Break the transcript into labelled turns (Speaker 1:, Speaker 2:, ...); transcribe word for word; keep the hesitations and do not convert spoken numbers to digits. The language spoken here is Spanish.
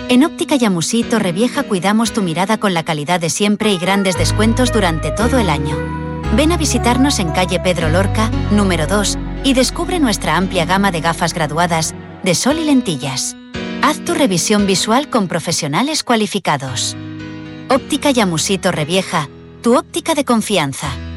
Speaker 1: En Óptica Yamusí Torrevieja cuidamos tu mirada con la calidad de siempre y grandes descuentos durante todo el año. Ven a visitarnos en calle Pedro Lorca, número dos, y descubre nuestra amplia gama de gafas graduadas de sol y lentillas. Haz tu revisión visual con profesionales cualificados. Óptica Yamusí Torrevieja, tu óptica de confianza.